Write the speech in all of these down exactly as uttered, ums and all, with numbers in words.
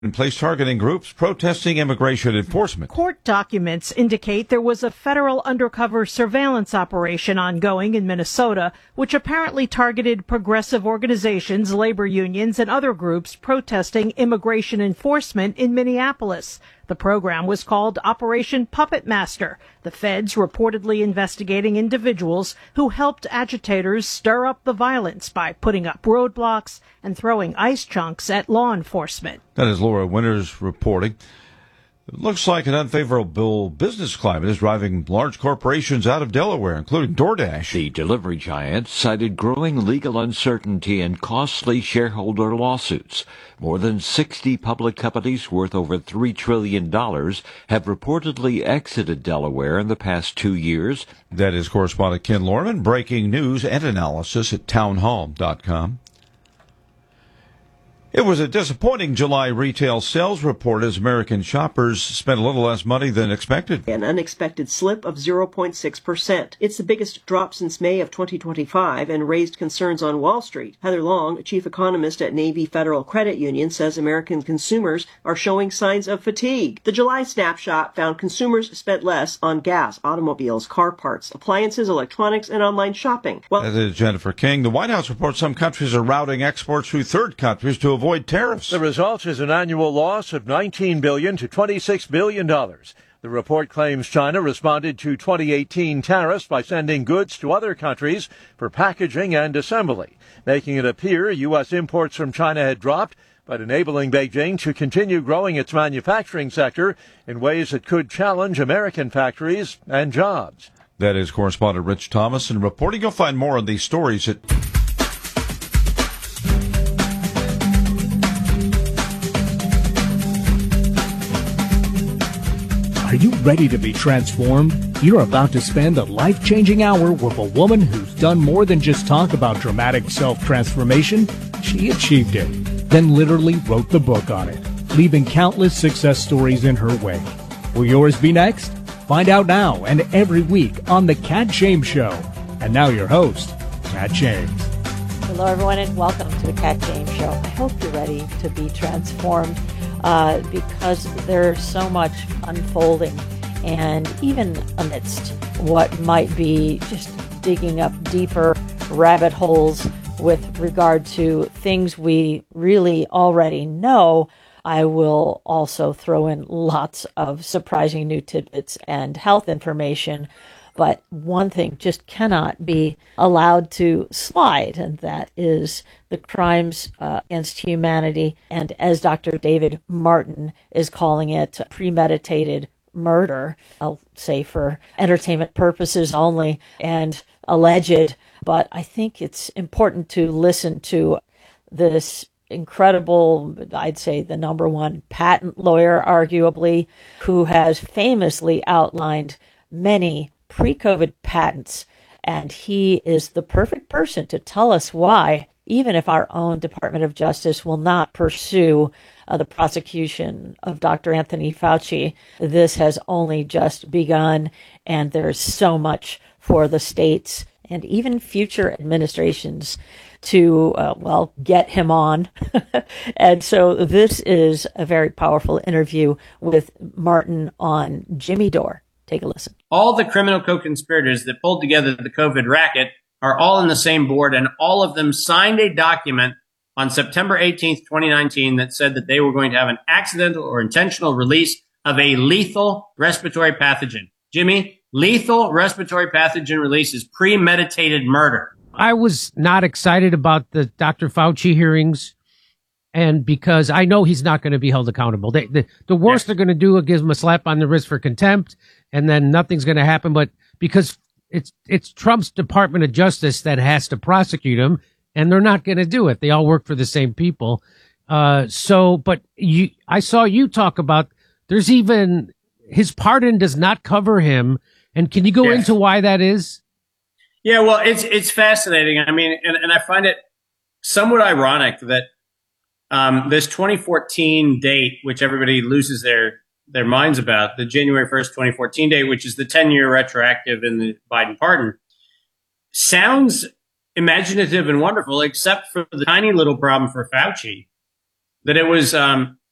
in place targeting groups protesting immigration enforcement. Court documents indicate there was a federal undercover surveillance operation ongoing in Minnesota, which apparently targeted progressive organizations, labor unions, and other groups protesting immigration enforcement in Minneapolis. The program was called Operation Puppet Master, the feds reportedly investigating individuals who helped agitators stir up the violence by putting up roadblocks and throwing ice chunks at law enforcement. That is Laura Winters reporting. It looks like an unfavorable business climate is driving large corporations out of Delaware, including DoorDash. The delivery giant cited growing legal uncertainty and costly shareholder lawsuits. More than sixty public companies worth over three trillion dollars have reportedly exited Delaware in the past two years. That is correspondent Ken Lorman, breaking news and analysis at townhall dot com. It was a disappointing July retail sales report as American shoppers spent a little less money than expected. An unexpected slip of zero point six percent. It's the biggest drop since May of twenty twenty-five and raised concerns on Wall Street. Heather Long, chief economist at Navy Federal Credit Union, says American consumers are showing signs of fatigue. The July snapshot found consumers spent less on gas, automobiles, car parts, appliances, electronics, and online shopping. Well, that is Jennifer King. The White House reports some countries are routing exports through third countries to avoid tariffs. The result is an annual loss of nineteen billion dollars to twenty-six billion dollars. The report claims China responded to twenty eighteen tariffs by sending goods to other countries for packaging and assembly, making it appear U S imports from China had dropped, but enabling Beijing to continue growing its manufacturing sector in ways that could challenge American factories and jobs. That is correspondent Rich Thomas, and reporting. You'll find more on these stories at Are you ready to be transformed? You're about to spend a life-changing hour with a woman who's done more than just talk about dramatic self-transformation. She achieved it, then literally wrote the book on it, leaving countless success stories in her way. Will yours be next? Find out now and every week on The Kat James Show. And now your host, Kat James. Hello, everyone, and welcome to The Kat James Show. I hope you're ready to be transformed. Uh, because there's so much unfolding, and even amidst what might be just digging up deeper rabbit holes with regard to things we really already know, I will also throw in lots of surprising new tidbits and health information. But one thing just cannot be allowed to slide, and that is the crimes uh, against humanity, and as Doctor David Martin is calling it, premeditated murder, I'll say for entertainment purposes only, and alleged. But I think it's important to listen to this incredible, I'd say the number one patent lawyer, arguably, who has famously outlined many pre-COVID patents, and he is the perfect person to tell us why, even if our own Department of Justice will not pursue uh, the prosecution of Doctor Anthony Fauci. This has only just begun, and there's so much for the states and even future administrations to, uh, well, get him on. And so this is a very powerful interview with Martin on Jimmy Dore. Take a listen. All the criminal co-conspirators that pulled together the COVID racket are all in the same board, and all of them signed a document on September eighteenth, twenty nineteen that said that they were going to have an accidental or intentional release of a lethal respiratory pathogen. Jimmy, lethal respiratory pathogen release is premeditated murder. I was not excited about the Doctor Fauci hearings, and because I know he's not going to be held accountable. They, the, the worst yeah. they're going to do is give him a slap on the wrist for contempt, and then nothing's going to happen. But because it's it's Trump's Department of Justice that has to prosecute him, and they're not going to do it. They all work for the same people. Uh, so, but you, I saw you talk about there's even his pardon does not cover him. And can you go yes. into why that is? Yeah, well, it's it's fascinating. I mean, and, and I find it somewhat ironic that um, this twenty fourteen date, which everybody loses their their minds about, the January first, twenty fourteen date, which is the ten-year retroactive in the Biden pardon, sounds imaginative and wonderful, except for the tiny little problem for Fauci, that it was um,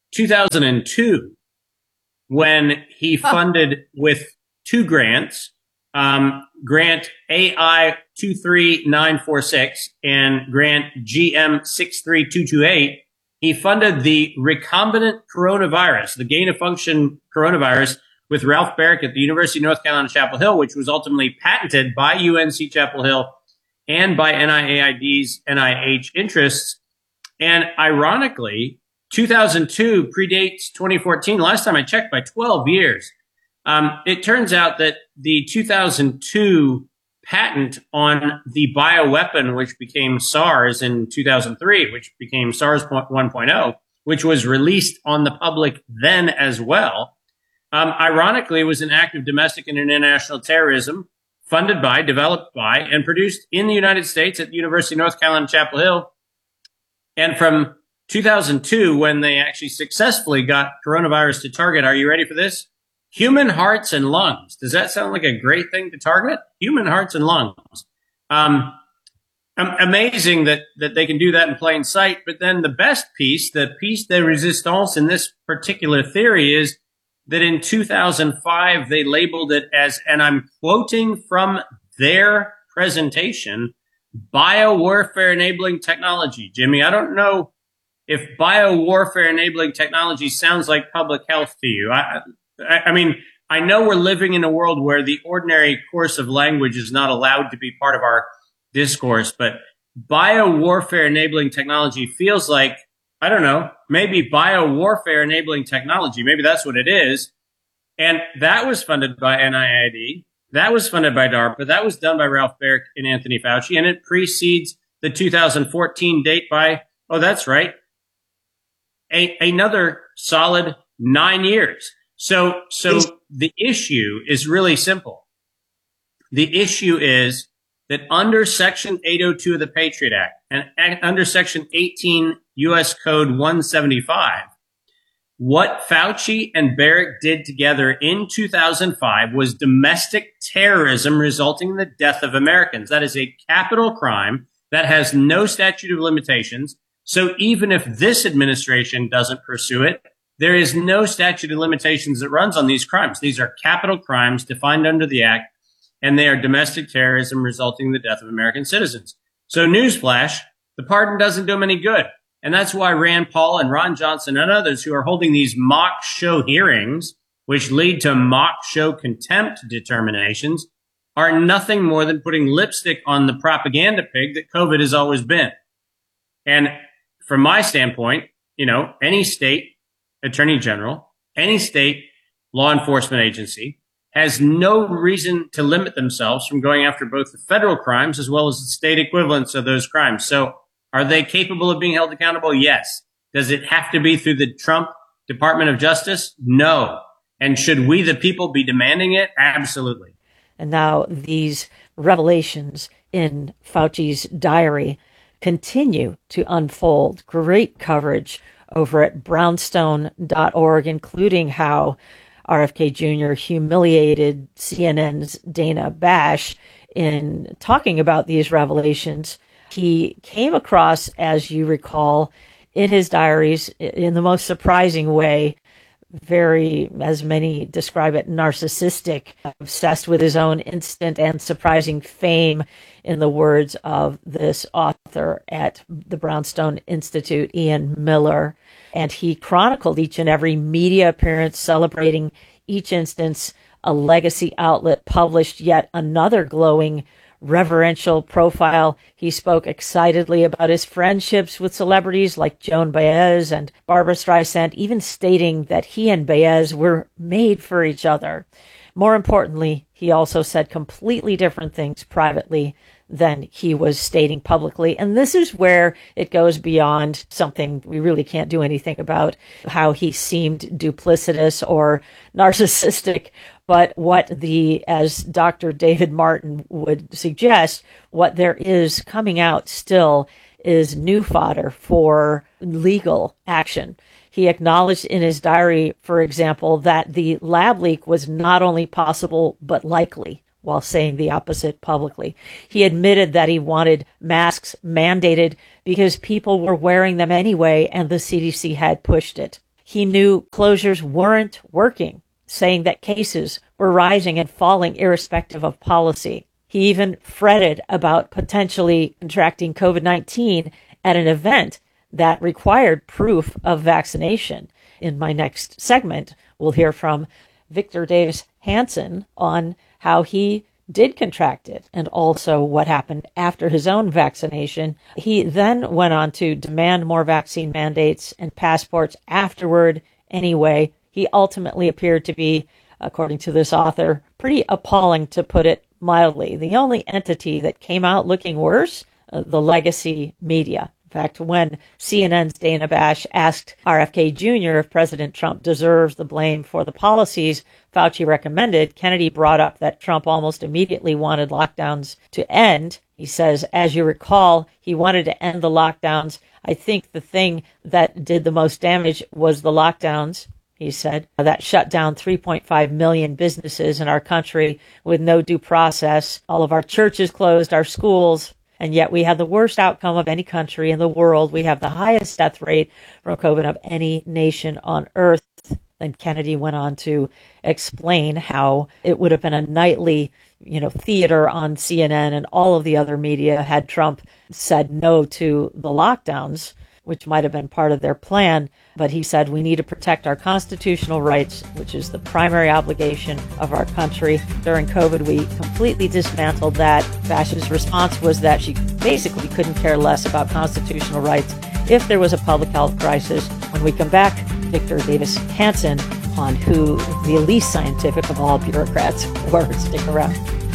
two thousand two, when he funded with two grants, um, grant A I two three nine four six and grant G M six three two two eight, he funded the recombinant coronavirus, the gain of function coronavirus, with Ralph Baric at the University of North Carolina, Chapel Hill, which was ultimately patented by U N C Chapel Hill and by N I A I D's N I H interests. And ironically, two thousand two predates twenty fourteen. Last time I checked, by twelve years. Um, it turns out that the two thousand two patent on the bioweapon, which became SARS in two thousand three, which became SARS one point oh, which was released on the public then as well, um, ironically was an act of domestic and international terrorism funded by, developed by, and produced in the United States at the University of North Carolina, Chapel Hill. And from two thousand two, when they actually successfully got coronavirus to target, are you ready for this? Human hearts and lungs. Does that sound like a great thing to target? Human hearts and lungs. Um, amazing that, that they can do that in plain sight. But then the best piece, the piece de resistance in this particular theory is that in two thousand five, they labeled it as, and I'm quoting from their presentation, biowarfare enabling technology. Jimmy, I don't know if biowarfare enabling technology sounds like public health to you. I, I, I mean, I know we're living in a world where the ordinary course of language is not allowed to be part of our discourse, but biowarfare enabling technology feels like, I don't know, maybe biowarfare enabling technology. Maybe that's what it is. And that was funded by N I A I D. That was funded by DARPA. That was done by Ralph Baric and Anthony Fauci. And it precedes the two thousand fourteen date by, oh, that's right, a, another solid nine years. So, so the issue is really simple. The issue is that under Section eight oh two of the Patriot Act and under Section eighteen U S Code one seventy-five, what Fauci and Baric did together in two thousand five was domestic terrorism resulting in the death of Americans. That is a capital crime that has no statute of limitations. So even if this administration doesn't pursue it, there is no statute of limitations that runs on these crimes. These are capital crimes defined under the Act, and they are domestic terrorism resulting in the death of American citizens. So newsflash, the pardon doesn't do them any good. And that's why Rand Paul and Ron Johnson and others who are holding these mock show hearings, which lead to mock show contempt determinations, are nothing more than putting lipstick on the propaganda pig that COVID has always been. And from my standpoint, you know, any state attorney general, any state law enforcement agency has no reason to limit themselves from going after both the federal crimes as well as the state equivalents of those crimes. So are they capable of being held accountable? Yes. Does it have to be through the Trump Department of Justice? No. And should we, the people, be demanding it? Absolutely. And now these revelations in Fauci's diary continue to unfold. Great coverage over at brownstone dot org, including how R F K Junior humiliated C N N's Dana Bash in talking about these revelations. He came across, as you recall, in his diaries, in the most surprising way, very, as many describe it, narcissistic, obsessed with his own instant and surprising fame, in the words of this author at the Brownstone Institute, Ian Miller. And he chronicled each and every media appearance, celebrating each instance. A legacy outlet published yet another glowing reverential profile. He spoke excitedly about his friendships with celebrities like Joan Baez and Barbra Streisand, even stating that he and Baez were made for each other. More importantly, he also said completely different things privately than he was stating publicly. And this is where it goes beyond something we really can't do anything about, how he seemed duplicitous or narcissistic, but what the, as Doctor David Martin would suggest, what there is coming out still is new fodder for legal action. He acknowledged in his diary, for example, that the lab leak was not only possible, but likely, while saying the opposite publicly. He admitted that he wanted masks mandated because people were wearing them anyway, and the C D C had pushed it. He knew closures weren't working, saying that cases were rising and falling irrespective of policy. He even fretted about potentially contracting COVID nineteen at an event that required proof of vaccination. In my next segment, we'll hear from Victor Davis Hanson on how he did contract it and also what happened after his own vaccination. He then went on to demand more vaccine mandates and passports afterward anyway. He ultimately appeared to be, according to this author, pretty appalling, to put it mildly. The only entity that came out looking worse, uh, the legacy media. In fact, when C N N's Dana Bash asked R F K Junior if President Trump deserves the blame for the policies Fauci recommended, Kennedy brought up that Trump almost immediately wanted lockdowns to end. He says, as you recall, he wanted to end the lockdowns. I think the thing that did the most damage was the lockdowns, he said, that shut down three point five million businesses in our country with no due process. All of our churches closed, our schools. And yet we have the worst outcome of any country in the world. We have the highest death rate from COVID of any nation on earth. Then Kennedy went on to explain how it would have been a nightly, you know, theater on C N N and all of the other media had Trump said no to the lockdowns, which might have been part of their plan. But he said we need to protect our constitutional rights, which is the primary obligation of our country. During COVID, we completely dismantled that. Bash's response was that she basically couldn't care less about constitutional rights if there was a public health crisis. When we come back, Victor Davis Hanson on who the least scientific of all bureaucrats were. Stick around.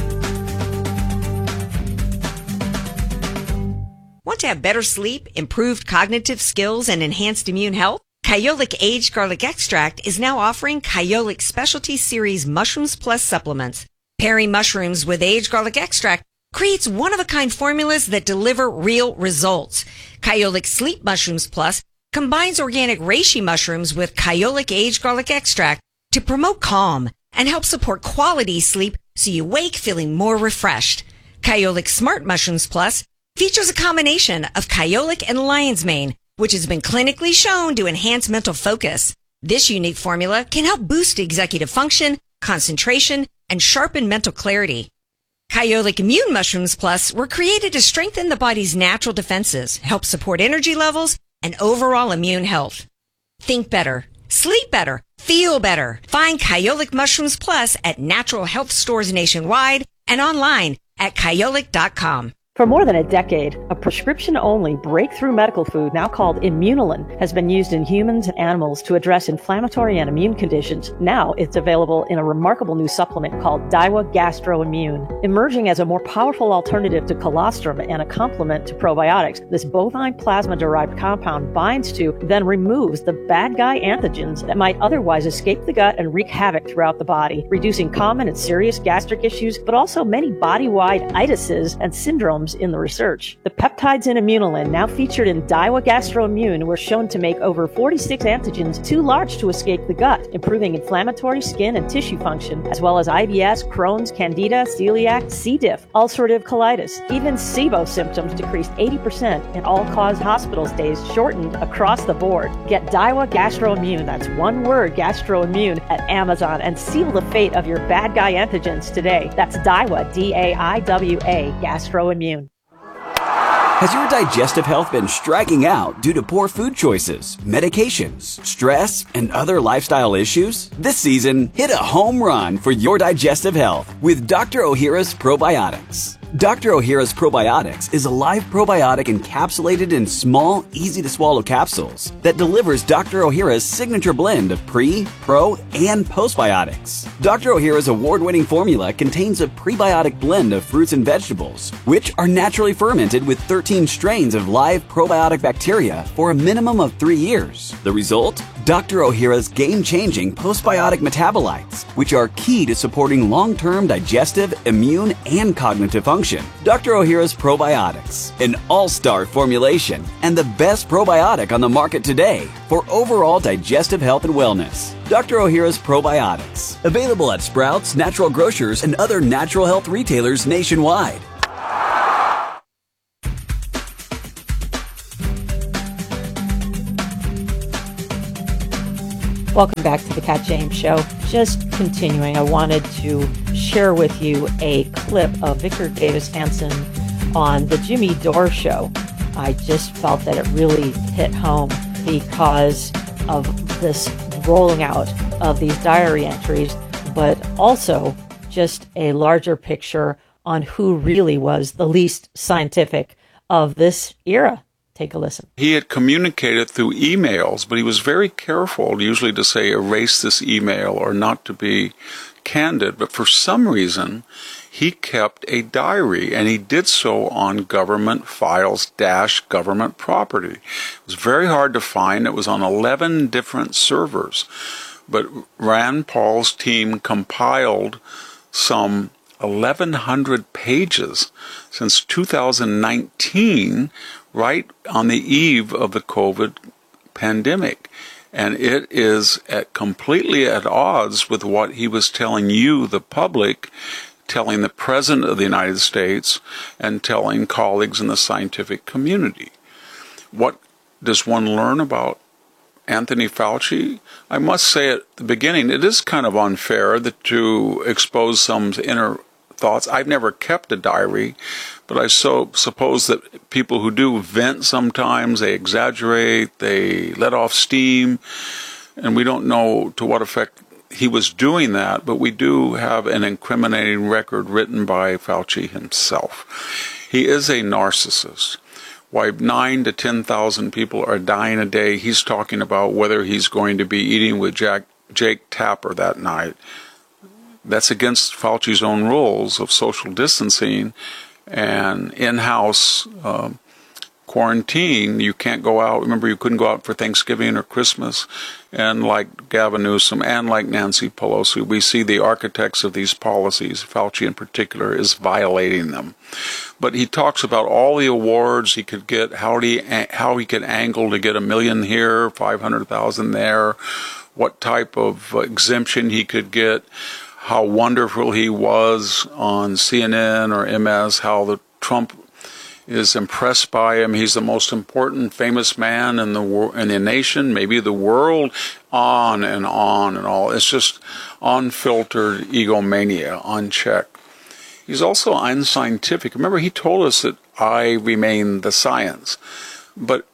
Want to have better sleep, improved cognitive skills, and enhanced immune health? Kyolic Aged Garlic Extract is now offering Kyolic Specialty Series Mushrooms Plus supplements. Pairing mushrooms with aged garlic extract creates one-of-a-kind formulas that deliver real results. Kyolic Sleep Mushrooms Plus combines organic reishi mushrooms with Kyolic Aged Garlic Extract to promote calm and help support quality sleep so you wake feeling more refreshed. Kyolic Smart Mushrooms Plus features a combination of kyolic and lion's mane, which has been clinically shown to enhance mental focus. This unique formula can help boost executive function, concentration, and sharpen mental clarity. Kyolic Immune Mushrooms Plus were created to strengthen the body's natural defenses, help support energy levels, and overall immune health. Think better, sleep better, feel better. Find Kyolic Mushrooms Plus at natural health stores nationwide and online at kyolic dot com. For more than a decade, a prescription-only breakthrough medical food now called Immunolin has been used in humans and animals to address inflammatory and immune conditions. Now it's available in a remarkable new supplement called Daiwa Gastroimmune. Emerging as a more powerful alternative to colostrum and a complement to probiotics, this bovine plasma-derived compound binds to, then removes the bad guy antigens that might otherwise escape the gut and wreak havoc throughout the body, reducing common and serious gastric issues, but also many body-wide itises and syndromes in the research. The peptides in Immunolin, now featured in Daiwa Gastroimmune, were shown to make over forty-six antigens too large to escape the gut, improving inflammatory skin and tissue function, as well as I B S, Crohn's, Candida, celiac, C. diff, ulcerative colitis. Even SIBO symptoms decreased eighty percent and all-cause hospital stays shortened across the board. Get Daiwa Gastroimmune, that's one word, Gastroimmune, at Amazon and seal the fate of your bad guy antigens today. That's Daiwa, D A I W A, Gastroimmune. Has your digestive health been striking out due to poor food choices, medications, stress, and other lifestyle issues? This season, hit a home run for your digestive health with Doctor Ohhira's Probiotics. Doctor Ohhira's Probiotics is a live probiotic encapsulated in small, easy-to-swallow capsules that delivers Doctor Ohhira's signature blend of pre, pro, and postbiotics. Doctor Ohhira's award-winning formula contains a prebiotic blend of fruits and vegetables, which are naturally fermented with thirteen strains of live probiotic bacteria for a minimum of three years. The result? Doctor Ohhira's game-changing postbiotic metabolites, which are key to supporting long-term digestive, immune, and cognitive function. Doctor Ohhira's Probiotics, an all-star formulation and the best probiotic on the market today for overall digestive health and wellness. Doctor Ohhira's Probiotics, available at Sprouts, Natural Grocers, and other natural health retailers nationwide. Welcome back to the Cat James Show. Just continuing, I wanted to share with you a clip of Victor Davis Hanson on the Jimmy Dore Show. I just felt that it really hit home because of this rolling out of these diary entries, but also just a larger picture on who really was the least scientific of this era. Take a listen. He had communicated through emails, but he was very careful, usually to say, erase this email or not to be candid. But for some reason, he kept a diary, and he did so on government files dash government property. It was very hard to find. It was on eleven different servers. But Rand Paul's team compiled some eleven hundred pages since two thousand nineteen, right on the eve of the COVID pandemic. And it is at completely at odds with what he was telling you, the public, telling the President of the United States, and telling colleagues in the scientific community. What does one learn about Anthony Fauci? I must say at the beginning, it is kind of unfair that to expose some inner thoughts. I've never kept a diary, but I so suppose that people who do vent sometimes, they exaggerate, they let off steam, and we don't know to what effect he was doing that, but we do have an incriminating record written by Fauci himself. He is a narcissist. Why nine to ten thousand people are dying a day, he's talking about whether he's going to be eating with Jack, Jake Tapper that night. That's against Fauci's own rules of social distancing and in-house um, quarantine. You can't go out. Remember, you couldn't go out for Thanksgiving or Christmas. And like Gavin Newsom and like Nancy Pelosi, we see the architects of these policies, Fauci in particular, is violating them. But he talks about all the awards he could get, how he, how he could angle to get a million here, five hundred thousand there, what type of exemption he could get, how wonderful he was on C N N or M S, how the Trump is impressed by him. He's the most important, famous man in the wor- in the nation, maybe the world, on and on and all. It's just unfiltered egomania, unchecked. He's also unscientific. Remember, he told us that I remain the science. But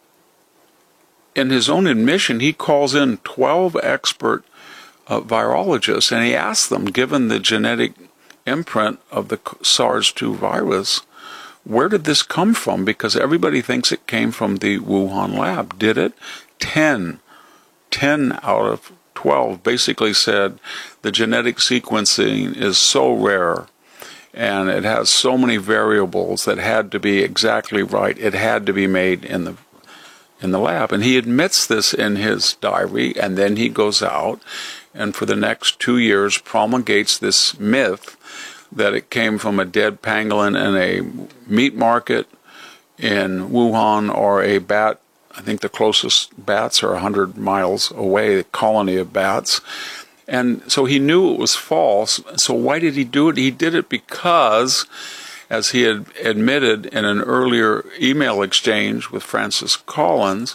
in his own admission, he calls in twelve expert uh, virologists, and he asks them, given the genetic imprint of the SARS two virus, where did this come from? Because everybody thinks it came from the Wuhan lab. Did it? Ten. Ten out of twelve basically said the genetic sequencing is so rare and it has so many variables that had to be exactly right. It had to be made in the in the lab. And he admits this in his diary, and then he goes out and for the next two years promulgates this myth that it came from a dead pangolin in a meat market in Wuhan, or a bat. I think the closest bats are one hundred miles away, a colony of bats. And so he knew it was false. So why did he do it? He did it because, as he had admitted in an earlier email exchange with Francis Collins,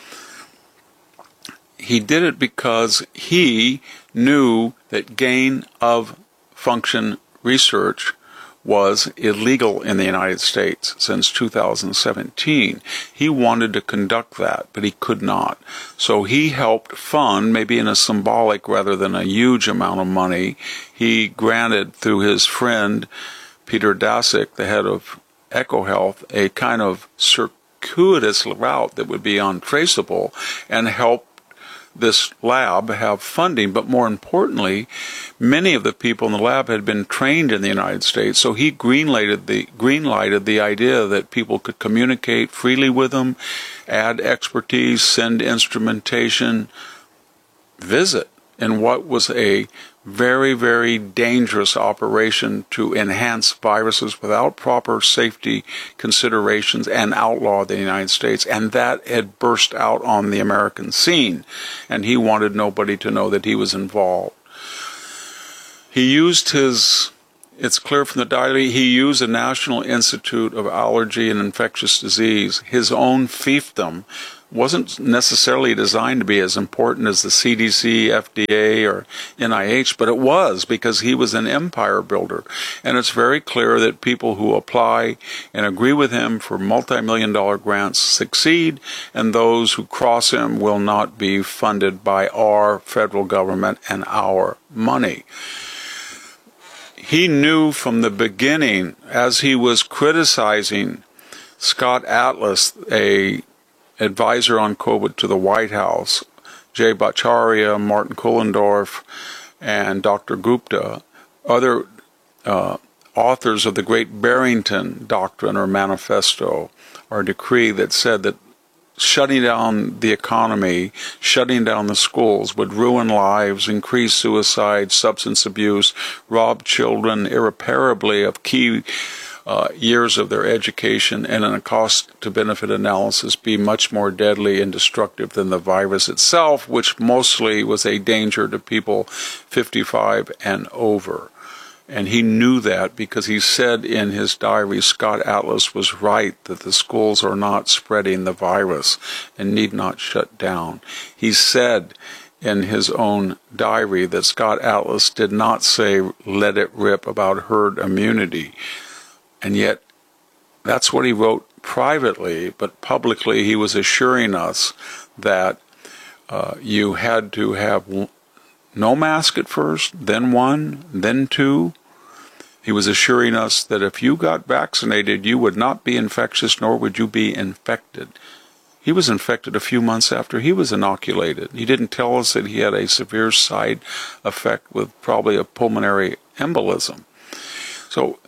he did it because he knew that gain of function research was illegal in the United States since two thousand seventeen. He wanted to conduct that, but he could not. So he helped fund, maybe in a symbolic rather than a huge amount of money, he granted through his friend Peter Daszak, the head of EcoHealth, a kind of circuitous route that would be untraceable and help this lab have funding. But more importantly, many of the people in the lab had been trained in the United States, so he greenlighted the greenlighted the idea that people could communicate freely with them, add expertise, send instrumentation, visit in what was a very, very dangerous operation to enhance viruses without proper safety considerations and outlaw the United States. And that had burst out on the American scene, and he wanted nobody to know that he was involved. He used his, it's clear from the diary, he used the National Institute of Allergy and Infectious Disease, his own fiefdom, wasn't necessarily designed to be as important as the C D C, F D A, or N I H, but it was, because he was an empire builder. And it's very clear that people who apply and agree with him for multi-million dollar grants succeed, and those who cross him will not be funded by our federal government and our money. He knew from the beginning, as he was criticizing Scott Atlas, a advisor on COVID to the White House, Jay Bhattacharya, Martin Kuhlendorf, and Doctor Gupta, other uh, authors of the Great Barrington Doctrine or Manifesto, or decree that said that shutting down the economy, shutting down the schools would ruin lives, increase suicide, substance abuse, rob children irreparably of key Uh, years of their education, and in a cost-to-benefit analysis be much more deadly and destructive than the virus itself, which mostly was a danger to people fifty-five and over. And he knew that because he said in his diary, Scott Atlas was right that the schools are not spreading the virus and need not shut down. He said in his own diary that Scott Atlas did not say let it rip about herd immunity. And yet, that's what he wrote privately, but publicly he was assuring us that uh, you had to have no mask at first, then one, then two. He was assuring us that if you got vaccinated, you would not be infectious, nor would you be infected. He was infected a few months after he was inoculated. He didn't tell us that he had a severe side effect with probably a pulmonary embolism. So,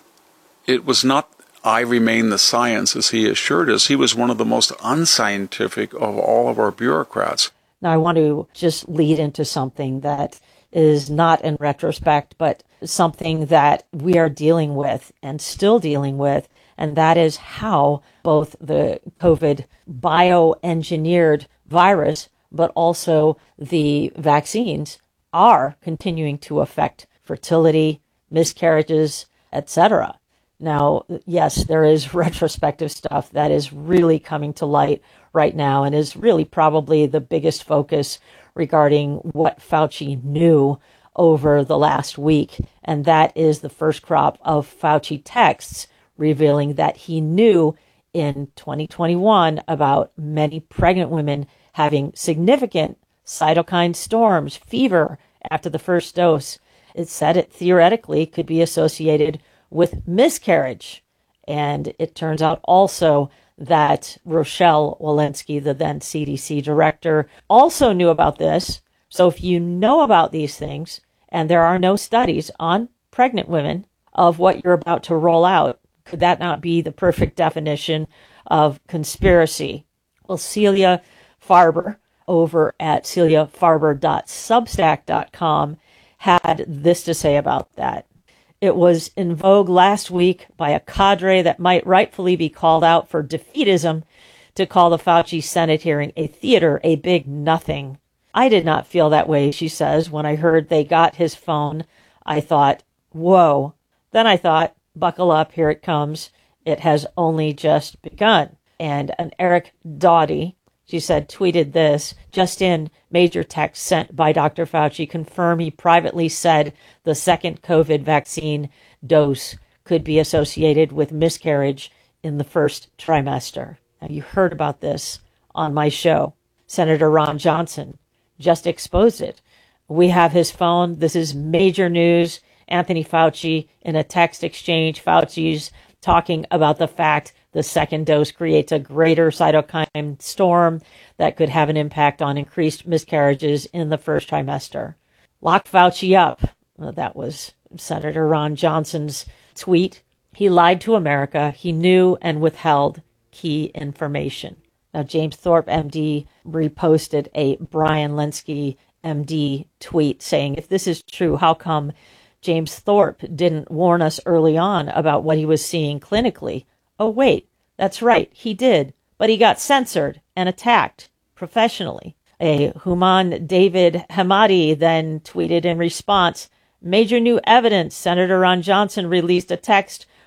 it was not, I remain the science, as he assured us. He was one of the most unscientific of all of our bureaucrats. Now, I want to just lead into something that is not in retrospect, but something that we are dealing with and still dealing with, and that is how both the COVID bioengineered virus, but also the vaccines are continuing to affect fertility, miscarriages, et cetera. Now, yes, there is retrospective stuff that is really coming to light right now and is really probably the biggest focus regarding what Fauci knew over the last week. And that is the first crop of Fauci texts revealing that he knew in twenty twenty-one about many pregnant women having significant cytokine storms, fever after the first dose. It said it theoretically could be associated with miscarriage. And it turns out also that Rochelle Walensky, the then C D C director, also knew about this. So if you know about these things, and there are no studies on pregnant women of what you're about to roll out, could that not be the perfect definition of conspiracy? Well, Celia Farber over at celia farber dot substack dot com had this to say about that. It was in vogue last week by a cadre that might rightfully be called out for defeatism to call the Fauci Senate hearing a theater, a big nothing. I did not feel that way, she says. When I heard they got his phone, I thought, whoa. Then I thought, buckle up, here it comes. It has only just begun. And an Eric Doughty, she said, tweeted this, just in major text sent by Doctor Fauci confirm he privately said the second COVID vaccine dose could be associated with miscarriage in the first trimester. Now, you heard about this on my show. Senator Ron Johnson just exposed it. We have his phone. This is major news. Anthony Fauci, in a text exchange, Fauci's talking about the fact the second dose creates a greater cytokine storm that could have an impact on increased miscarriages in the first trimester. Lock Fauci up. Well, that was Senator Ron Johnson's tweet. He lied to America. He knew and withheld key information. Now, James Thorpe, M D, reposted a Brian Lenski, M D, tweet saying, if this is true, how come James Thorpe didn't warn us early on about what he was seeing clinically? Oh, wait, that's right, he did, but he got censored and attacked professionally. A Human David Hamadi then tweeted in response, major new evidence. Senator Ron Johnson released a text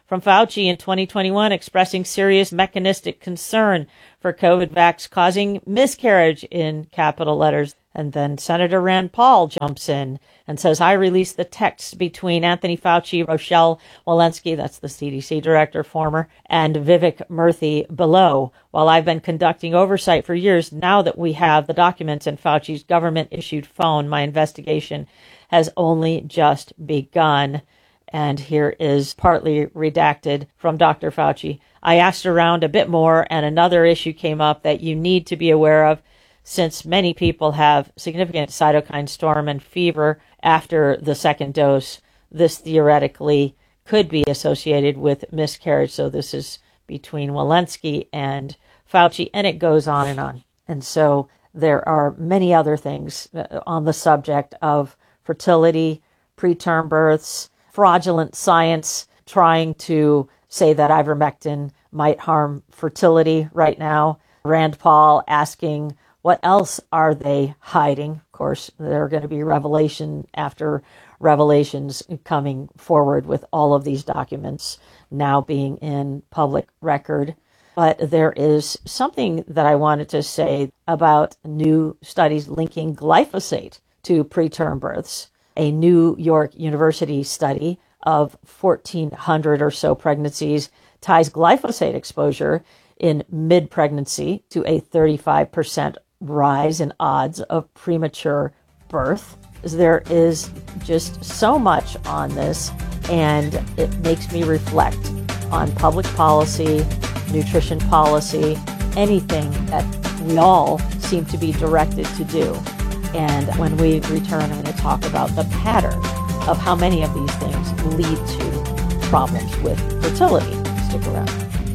from Fauci in twenty twenty-one expressing serious mechanistic concern for COVID vax causing miscarriage in capital letters. And then Senator Rand Paul jumps in and says, I released the text between Anthony Fauci, Rochelle Walensky, that's the C D C director, former, and Vivek Murthy below. While I've been conducting oversight for years, now that we have the documents in Fauci's government-issued phone, my investigation has only just begun. And here is partly redacted from Doctor Fauci. I asked around a bit more, and another issue came up that you need to be aware of, since many people have significant cytokine storm and fever after the second dose. This theoretically could be associated with miscarriage. So this is between Walensky and Fauci, and it goes on and on. And so there are many other things on the subject of fertility, preterm births, fraudulent science trying to say that ivermectin might harm fertility right now. Rand Paul asking, what else are they hiding? Of course, there are going to be revelation after revelations coming forward with all of these documents now being in public record. But there is something that I wanted to say about new studies linking glyphosate to preterm births. A New York University study of fourteen hundred or so pregnancies ties glyphosate exposure in mid-pregnancy to a thirty-five percent rise in odds of premature birth. There is just so much on this, and it makes me reflect on public policy, nutrition policy, anything that we all seem to be directed to do. And when we return, I'm going to talk about the pattern of how many of these things lead to problems with fertility. Stick around.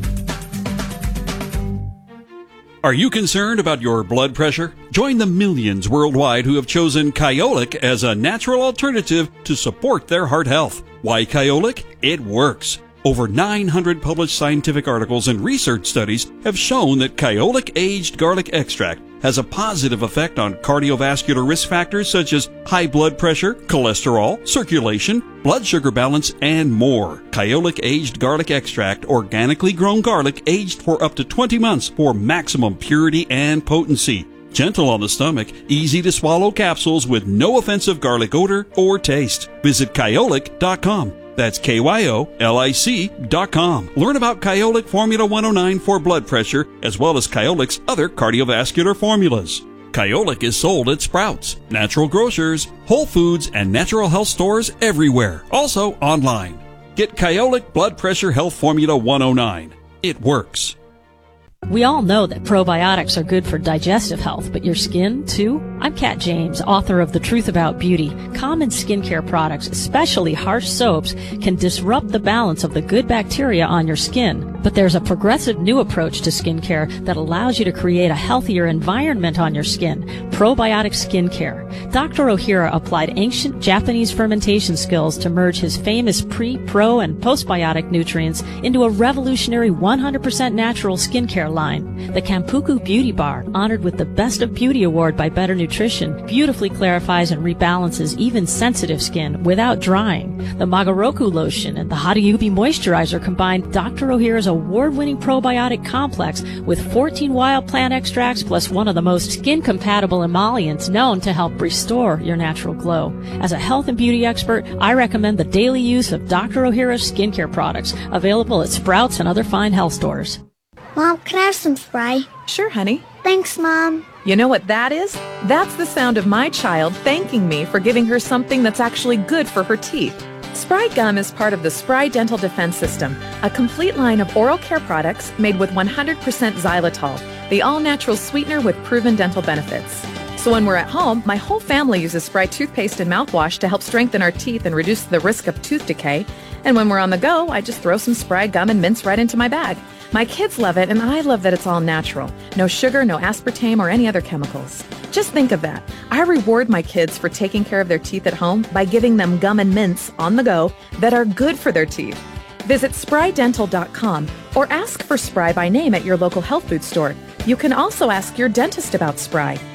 Are you concerned about your blood pressure? Join the millions worldwide who have chosen Kyolic as a natural alternative to support their heart health. Why Kyolic? It works. Over nine hundred published scientific articles and research studies have shown that Kyolic aged garlic extract has a positive effect on cardiovascular risk factors such as high blood pressure, cholesterol, circulation, blood sugar balance, and more. Kyolic aged garlic extract, organically grown garlic aged for up to twenty months for maximum purity and potency. Gentle on the stomach, easy to swallow capsules with no offensive garlic odor or taste. Visit kyolic dot com. That's K Y O L I C dot com. Learn about Kyolic Formula one oh nine for blood pressure, as well as Kyolic's other cardiovascular formulas. Kyolic is sold at Sprouts, Natural Grocers, Whole Foods, and natural health stores everywhere. Also online. Get Kyolic Blood Pressure Health Formula one oh nine. It works. We all know that probiotics are good for digestive health, but your skin, too? I'm Kat James, author of The Truth About Beauty. Common skincare products, especially harsh soaps, can disrupt the balance of the good bacteria on your skin. But there's a progressive new approach to skincare that allows you to create a healthier environment on your skin. Probiotic skincare. Doctor Ohira applied ancient Japanese fermentation skills to merge his famous pre, pro, and postbiotic nutrients into a revolutionary one hundred percent natural skincare line. The Kampuku Beauty Bar, honored with the Best of Beauty Award by Better Nutrition, beautifully clarifies and rebalances even sensitive skin without drying. The Magaroku Lotion and the Hadayubi Moisturizer combine Doctor Ohira's award-winning probiotic complex with fourteen wild plant extracts plus one of the most skin-compatible emollients known to help restore your natural glow. As a health and beauty expert, I recommend the daily use of Doctor Ohira's skincare products, available at Sprouts and other fine health stores. Mom, can I have some spray? Sure, honey. Thanks, Mom. You know what that is? That's the sound of my child thanking me for giving her something that's actually good for her teeth. Spry Gum is part of the Spry Dental Defense System, a complete line of oral care products made with one hundred percent xylitol, the all-natural sweetener with proven dental benefits. So when we're at home, my whole family uses Spry toothpaste and mouthwash to help strengthen our teeth and reduce the risk of tooth decay. And when we're on the go, I just throw some Spry Gum and mints right into my bag. My kids love it, and I love that it's all natural. No sugar, no aspartame, or any other chemicals. Just think of that. I reward my kids for taking care of their teeth at home by giving them gum and mints on the go that are good for their teeth. Visit spry dental dot com or ask for Spry by name at your local health food store. You can also ask your dentist about Spry.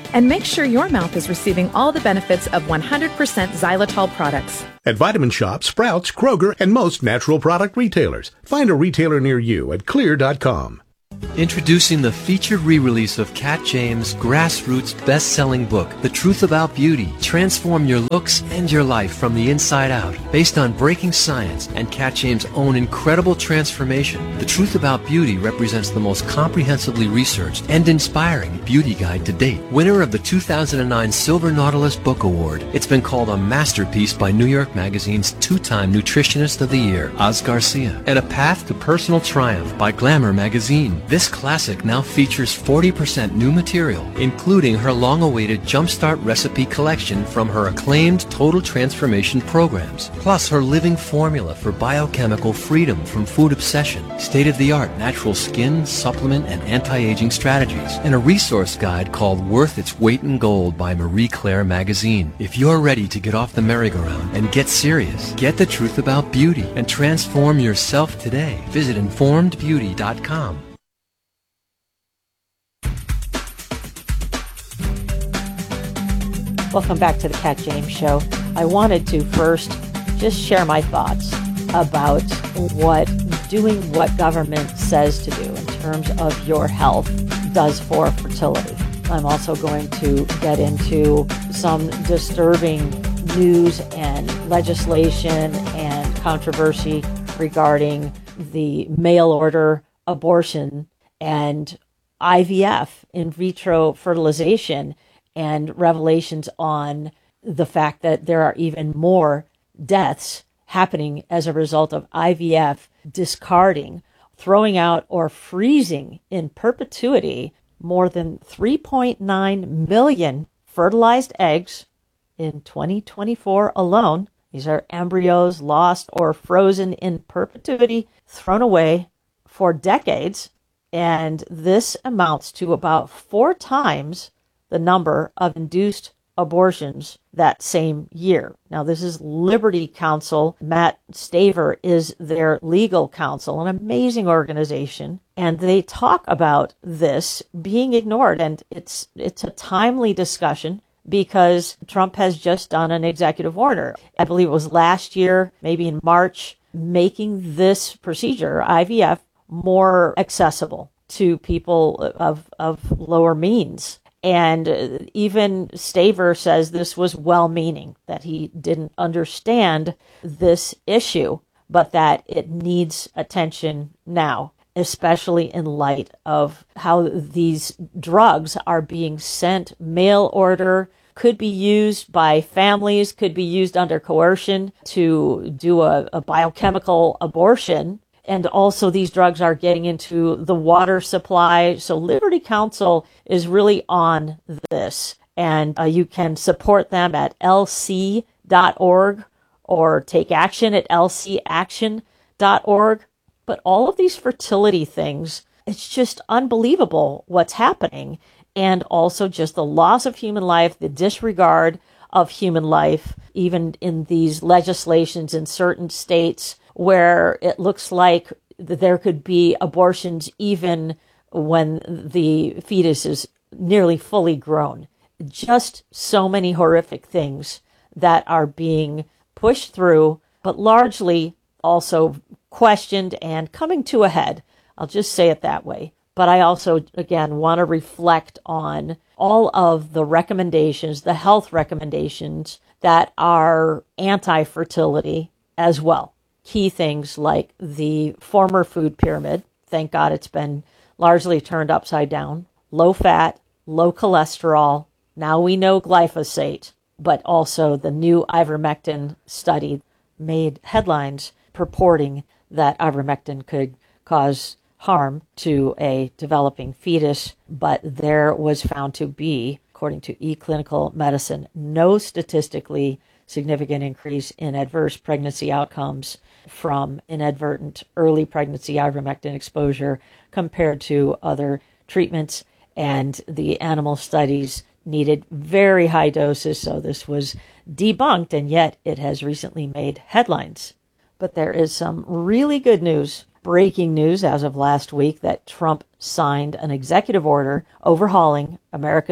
and make sure your mouth is receiving all the benefits of one hundred percent xylitol products. At Vitamin Shoppe, Sprouts, Kroger, and most natural product retailers. Find a retailer near you at clear dot com. Introducing the featured re-release of Kat James' grassroots best-selling book, The Truth About Beauty. Transform your looks and your life from the inside out. Based on breaking science and Kat James' own incredible transformation, The Truth About Beauty represents the most comprehensively researched and inspiring beauty guide to date. Winner of the two thousand nine Silver Nautilus Book Award, it's been called a masterpiece by New York Magazine's two-time Nutritionist of the Year, Oz Garcia, and a path to personal triumph by Glamour Magazine. This classic now features forty percent new material, including her long-awaited Jumpstart recipe collection from her acclaimed Total Transformation programs, plus her living formula for biochemical freedom from food obsession, state-of-the-art natural skin, supplement, and anti-aging strategies, and a resource guide called Worth Its Weight in Gold by Marie Claire Magazine. If you're ready to get off the merry-go-round and get serious, get the truth about beauty and transform yourself today. Visit informed beauty dot com. Welcome back to the Kat James Show. I wanted to first just share my thoughts about what doing what government says to do in terms of your health does for fertility. I'm also going to get into some disturbing news and legislation and controversy regarding the mail order abortion and I V F, in vitro fertilization, and revelations on the fact that there are even more deaths happening as a result of I V F discarding, throwing out, or freezing in perpetuity more than three point nine million fertilized eggs in twenty twenty-four alone. These are embryos lost or frozen in perpetuity, thrown away for decades. And this amounts to about four times the number of induced abortions that same year. Now, this is Liberty Counsel. Matt Staver is their legal counsel, an amazing organization. And they talk about this being ignored. And it's it's a timely discussion because Trump has just done an executive order. I believe it was last year, maybe in March, making this procedure, I V F, more accessible to people of, of lower means. And even Staver says this was well-meaning, that he didn't understand this issue, but that it needs attention now, especially in light of how these drugs are being sent mail order, could be used by families, could be used under coercion to do a, a biochemical abortion. And also these drugs are getting into the water supply. So Liberty Counsel is really on this. And uh, you can support them at L C dot org or take action at L C action dot org. But all of these fertility things, it's just unbelievable what's happening. And also just the loss of human life, the disregard of human life, even in these legislations in certain states, where it looks like there could be abortions even when the fetus is nearly fully grown. Just so many horrific things that are being pushed through, but largely also questioned and coming to a head. I'll just say it that way. But I also, again, want to reflect on all of the recommendations, the health recommendations that are anti-fertility as well. Key things like the former food pyramid. Thank God it's been largely turned upside down. Low fat, low cholesterol. Now we know glyphosate, but also the new ivermectin study made headlines purporting that ivermectin could cause harm to a developing fetus, but there was found to be, according to eClinical Medicine, no statistically significant increase in adverse pregnancy outcomes from inadvertent early pregnancy ivermectin exposure compared to other treatments. And the animal studies needed very high doses, so this was debunked, and yet it has recently made headlines. But there is some really good news, breaking news as of last week, that Trump signed an executive order overhauling America's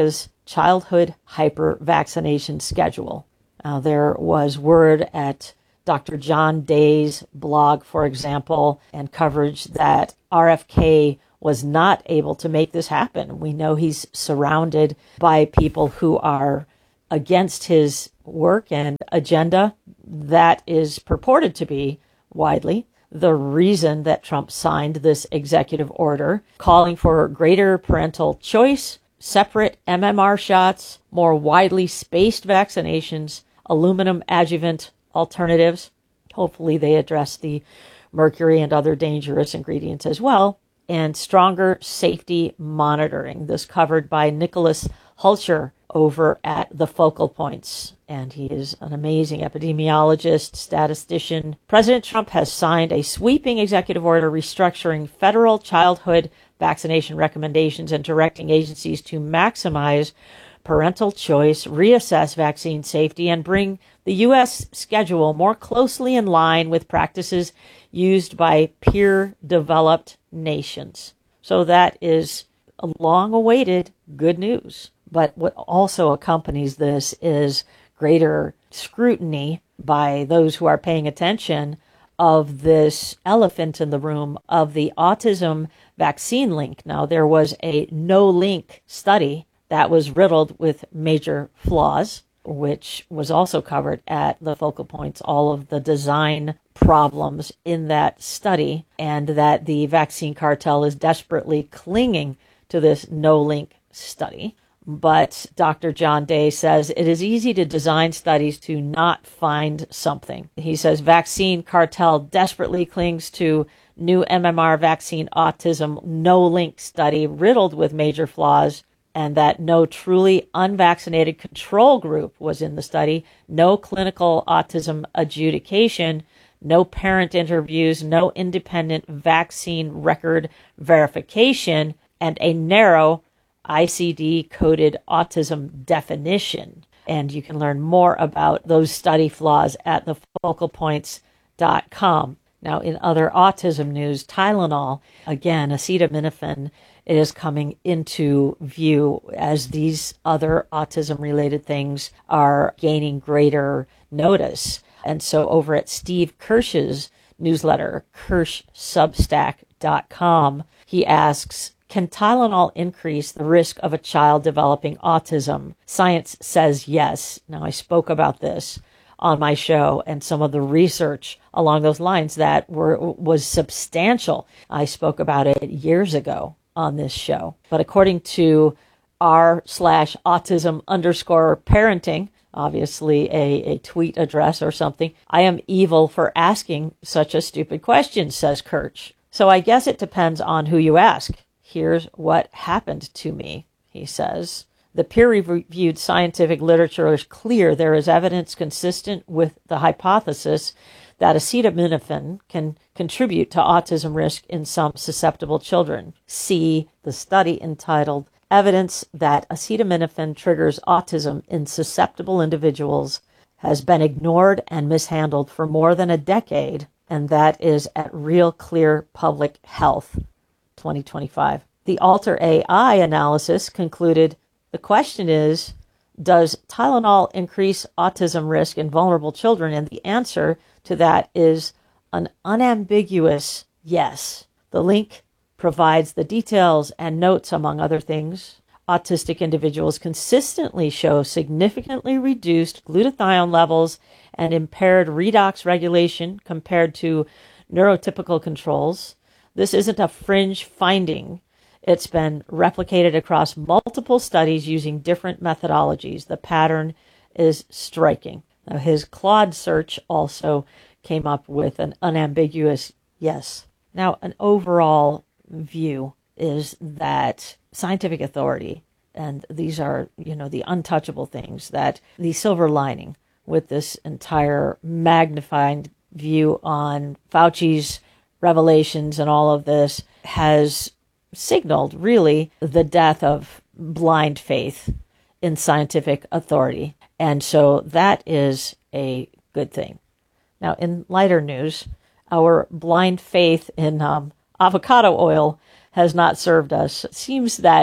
childhood hyper-vaccination schedule. Now, there was word at Doctor John Day's blog, for example, and coverage that R F K was not able to make this happen. We know he's surrounded by people who are against his work and agenda. That is purported to be widely the reason that Trump signed this executive order calling for greater parental choice, separate M M R shots, more widely spaced vaccinations, aluminum adjuvant alternatives. Hopefully they address the mercury and other dangerous ingredients as well, and stronger safety monitoring. This covered by Nicholas Hulscher over at the Focal Points, and he is an amazing epidemiologist, statistician. President Trump has signed a sweeping executive order restructuring federal childhood vaccination recommendations and directing agencies to maximize parental choice, reassess vaccine safety, and bring the U S schedule more closely in line with practices used by peer-developed nations. So that is a long-awaited good news. But what also accompanies this is greater scrutiny by those who are paying attention of this elephant in the room of the autism vaccine link. Now, there was a no-link study that was riddled with major flaws, which was also covered at the Focal Points, all of the design problems in that study, and that the vaccine cartel is desperately clinging to this no-link study. But Doctor John Day says it is easy to design studies to not find something. He says vaccine cartel desperately clings to new M M R vaccine autism no-link study riddled with major flaws, and that no truly unvaccinated control group was in the study, no clinical autism adjudication, no parent interviews, no independent vaccine record verification, and a narrow I C D-coded autism definition. And you can learn more about those study flaws at the focal points dot com. Now, in other autism news, Tylenol, again, acetaminophen, is coming into view as these other autism-related things are gaining greater notice. And so over at Steve Kirsch's newsletter, kirsch substack dot com, he asks, can Tylenol increase the risk of a child developing autism? Science says yes. Now, I spoke about this on my show and some of the research along those lines that were was substantial. I spoke about it years ago on this show. But according to r slash autism underscore parenting, obviously a, a tweet address or something, I am evil for asking such a stupid question, says Kirsch. So I guess it depends on who you ask. Here's what happened to me, he says. The peer-reviewed scientific literature is clear. There is evidence consistent with the hypothesis that acetaminophen can contribute to autism risk in some susceptible children. See the study entitled Evidence that Acetaminophen Triggers Autism in Susceptible Individuals has been ignored and mishandled for more than a decade, and that is at Real Clear Public Health, twenty twenty-five. The Alter A I analysis concluded the question is, does Tylenol increase autism risk in vulnerable children? And the answer to that is an unambiguous yes. The link provides the details and notes, among other things. Autistic individuals consistently show significantly reduced glutathione levels and impaired redox regulation compared to neurotypical controls. This isn't a fringe finding. It's been replicated across multiple studies using different methodologies. The pattern is striking. Now, his Claude search also came up with an unambiguous yes. Now, an overall view is that scientific authority, and these are, you know, the untouchable things, that the silver lining with this entire magnified view on Fauci's revelations and all of this has signaled really the death of blind faith in scientific authority. And so that is a good thing. Now, in lighter news, our blind faith in um, avocado oil has not served us. It seems that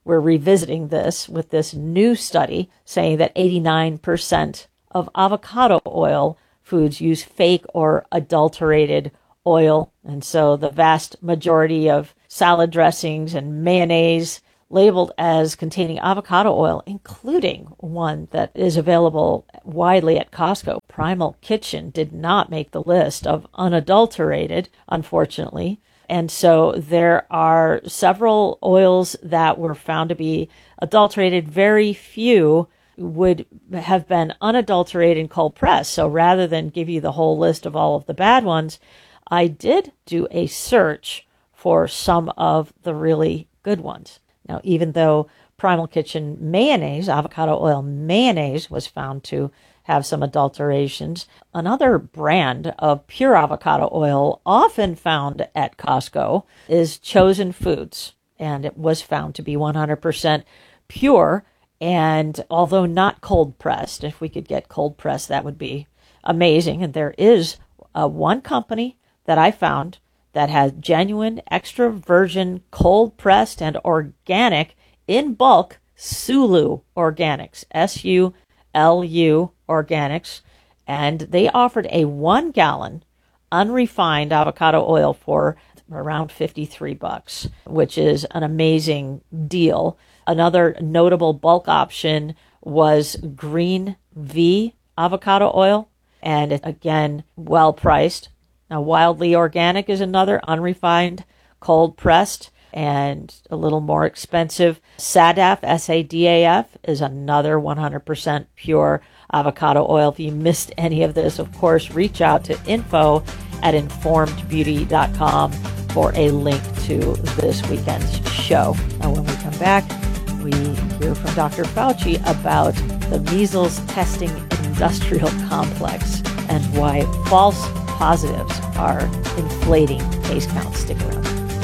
we're revisiting this with this new study saying that eighty-nine percent of avocado oil foods use fake or adulterated oil. And so the vast majority of salad dressings and mayonnaise labeled as containing avocado oil, including one that is available widely at Costco. Primal Kitchen did not make the list of unadulterated, unfortunately. And so there are several oils that were found to be adulterated. Very few would have been unadulterated and cold pressed. So rather than give you the whole list of all of the bad ones, I did do a search for some of the really good ones. Now, even though Primal Kitchen mayonnaise, avocado oil mayonnaise, was found to have some adulterations, another brand of pure avocado oil often found at Costco is Chosen Foods, and it was found to be one hundred percent pure. And although not cold pressed, if we could get cold pressed, that would be amazing. And there is uh, one company that I found that has genuine extra virgin cold pressed and organic in bulk Sulu Organics, S U L U Organics, and they offered a one gallon unrefined avocado oil for around fifty-three bucks, which is an amazing deal. Another notable bulk option was Green V avocado oil, and it, again, well priced. Now, Wildly Organic is another unrefined, cold pressed, and a little more expensive. Sadaf, S A D A F, is another one hundred percent pure avocado oil. If you missed any of this, of course, reach out to info at informed beauty dot com for a link to this weekend's show. Now, when we come back, we hear from Doctor Fauci about the measles testing industrial complex and why false positives are inflating case counts. Stick around.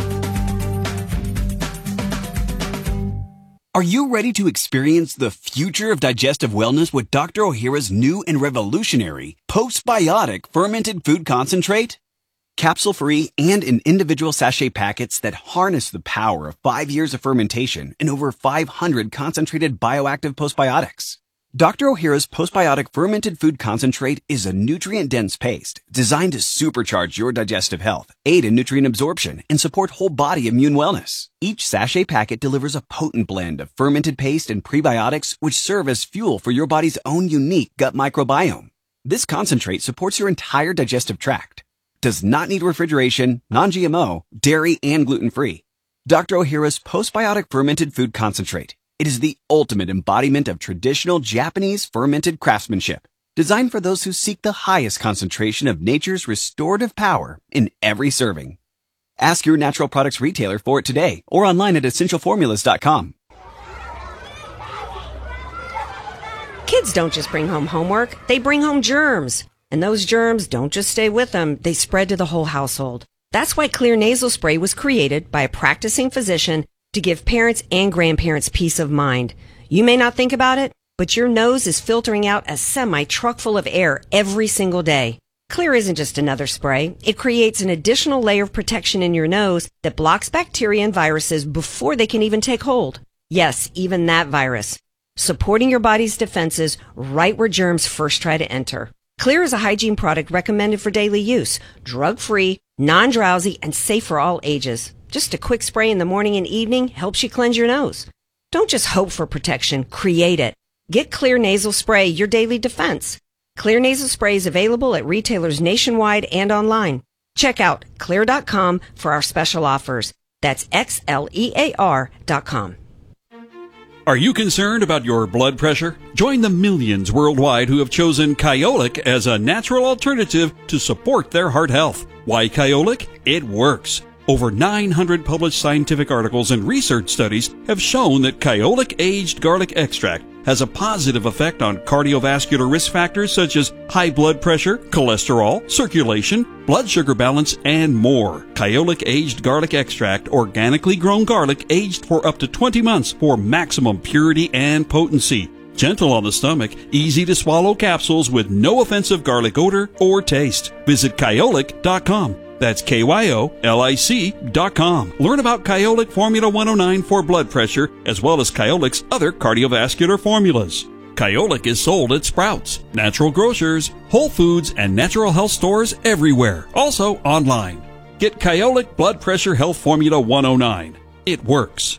Are you ready to experience the future of digestive wellness with Doctor Ohhira's new and revolutionary postbiotic fermented food concentrate? Capsule-free and in individual sachet packets that harness the power of five years of fermentation and over five hundred concentrated bioactive postbiotics. Doctor Ohhira's postbiotic fermented food concentrate is a nutrient-dense paste designed to supercharge your digestive health, aid in nutrient absorption, and support whole body immune wellness. Each sachet packet delivers a potent blend of fermented paste and prebiotics which serve as fuel for your body's own unique gut microbiome. This concentrate supports your entire digestive tract, does not need refrigeration, non-G M O, dairy, and gluten-free. Doctor Ohhira's postbiotic fermented food concentrate. It is the ultimate embodiment of traditional Japanese fermented craftsmanship, designed for those who seek the highest concentration of nature's restorative power in every serving. Ask your natural products retailer for it today or online at essential formulas dot com. Kids don't just bring home homework, they bring home germs. And those germs don't just stay with them, they spread to the whole household. That's why Xlear nasal spray was created by a practicing physician to give parents and grandparents peace of mind. You may not think about it, but your nose is filtering out a semi-truck full of air every single day. Xlear isn't just another spray. It creates an additional layer of protection in your nose that blocks bacteria and viruses before they can even take hold. Yes, even that virus. Supporting your body's defenses right where germs first try to enter. Xlear is a hygiene product recommended for daily use, drug-free, non-drowsy, and safe for all ages. Just a quick spray in the morning and evening helps you cleanse your nose. Don't just hope for protection, create it. Get Xlear nasal spray, your daily defense. Xlear nasal spray is available at retailers nationwide and online. Check out xlear dot com for our special offers. That's X L E A R dot com. Are you concerned about your blood pressure? Join the millions worldwide who have chosen Kyolic as a natural alternative to support their heart health. Why Kyolic? It works. Over nine hundred published scientific articles and research studies have shown that Kyolic aged garlic extract has a positive effect on cardiovascular risk factors such as high blood pressure, cholesterol, circulation, blood sugar balance, and more. Kyolic aged garlic extract, organically grown garlic aged for up to twenty months for maximum purity and potency. Gentle on the stomach, easy to swallow capsules with no offensive garlic odor or taste. Visit Kyolic dot com. That's K Y O L I C dot com. Learn about Kyolic Formula one oh nine for blood pressure, as well as Kyolic's other cardiovascular formulas. Kyolic is sold at Sprouts, Natural Grocers, Whole Foods, and natural health stores everywhere. Also online. Get Kyolic Blood Pressure Health Formula one oh nine. It works.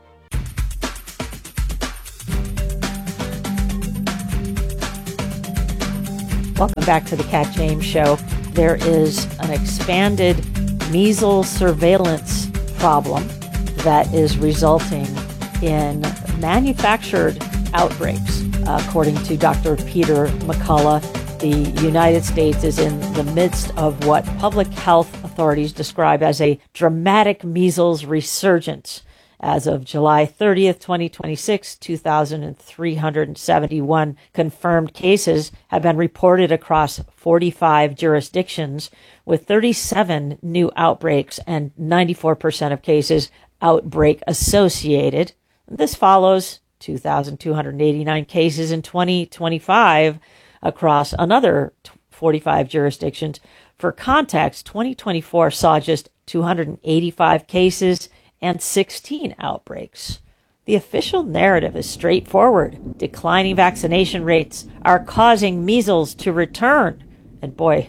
Welcome back to the Cat James Show. There is an expanded measles surveillance problem that is resulting in manufactured outbreaks. According to Doctor Peter McCullough, the United States is in the midst of what public health authorities describe as a dramatic measles resurgence. As of July thirtieth, twenty twenty-six, two thousand three hundred seventy-one confirmed cases have been reported across forty-five jurisdictions, with thirty-seven new outbreaks and ninety-four percent of cases outbreak associated. This follows two thousand two hundred eighty-nine cases in twenty twenty-five across another forty-five jurisdictions. For context, twenty twenty-four saw just two hundred eighty-five cases and sixteen outbreaks. The official narrative is straightforward. Declining vaccination rates are causing measles to return. And boy,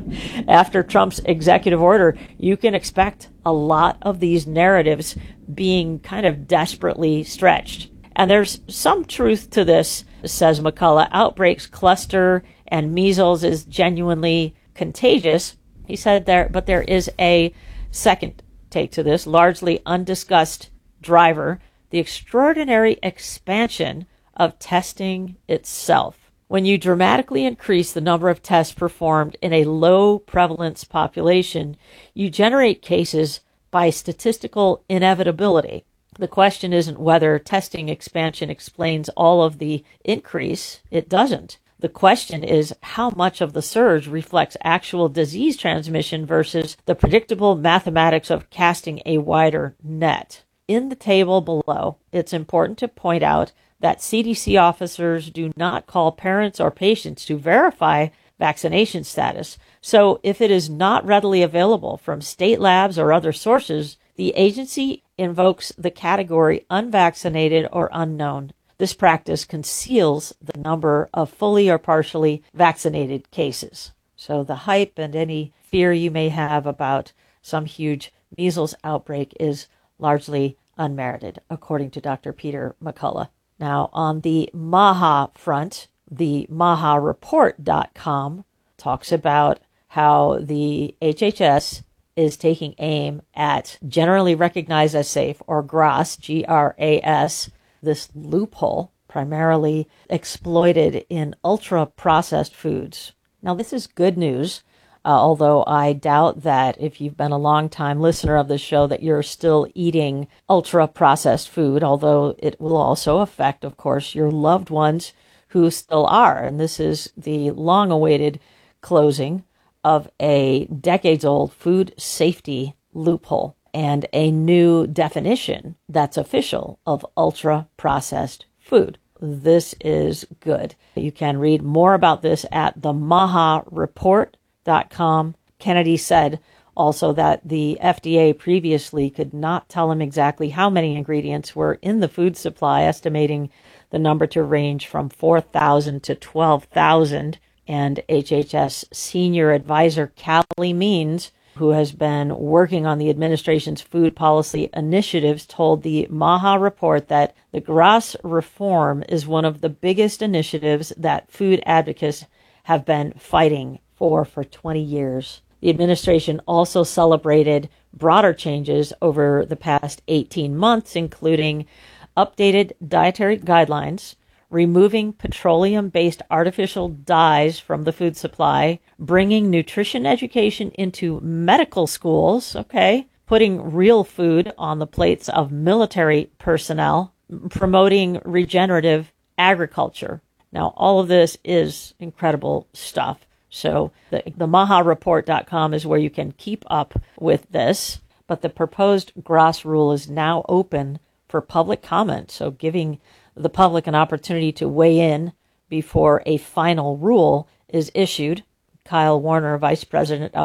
after Trump's executive order, you can expect a lot of these narratives being kind of desperately stretched. And there's some truth to this, says McCullough. Outbreaks cluster and measles is genuinely contagious. He said there, but there is a second take to this, largely undiscussed driver, the extraordinary expansion of testing itself. When you dramatically increase the number of tests performed in a low prevalence population, you generate cases by statistical inevitability. The question isn't whether testing expansion explains all of the increase. It doesn't. The question is how much of the surge reflects actual disease transmission versus the predictable mathematics of casting a wider net. In the table below, it's important to point out that C D C officers do not call parents or patients to verify vaccination status. So if it is not readily available from state labs or other sources, the agency invokes the category unvaccinated or unknown. This practice conceals the number of fully or partially vaccinated cases. So the hype and any fear you may have about some huge measles outbreak is largely unmerited, according to Doctor Peter McCullough. Now, on the MAHA front, the maha report dot com talks about how the H H S is taking aim at generally recognized as safe, or GRAS, G R A S, this loophole primarily exploited in ultra-processed foods. Now, this is good news, uh, although I doubt that if you've been a long-time listener of this show that you're still eating ultra-processed food, although it will also affect, of course, your loved ones who still are. And this is the long-awaited closing of a decades-old food safety loophole and a new definition that's official of ultra-processed food. This is good. You can read more about this at the maha report dot com. Kennedy said also that the F D A previously could not tell him exactly how many ingredients were in the food supply, estimating the number to range from four thousand to twelve thousand. And H H S senior advisor Callie Means, who has been working on the administration's food policy initiatives, told the MAHA report that the GRAS reform is one of the biggest initiatives that food advocates have been fighting for for twenty years. The administration also celebrated broader changes over the past eighteen months, including updated dietary guidelines, removing petroleum-based artificial dyes from the food supply, bringing nutrition education into medical schools, okay, putting real food on the plates of military personnel, promoting regenerative agriculture. Now, all of this is incredible stuff. So the, the maha report dot com is where you can keep up with this, but the proposed GRAS rule is now open for public comment, so giving the public an opportunity to weigh in before a final rule is issued. Kyle Warner, Vice President of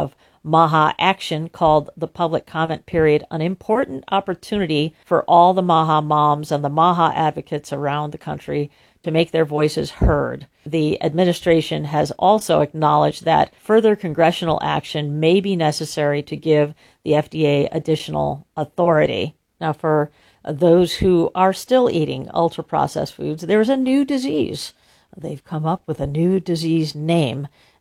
MAHA action called the public comment period an important opportunity for all the MAHA moms and the MAHA advocates around the country to make their voices heard. The administration has also acknowledged that further congressional action may be necessary to give the F D A additional authority. Now, for those who are still eating ultra-processed foods, there's a new disease. They've come up with a new disease name.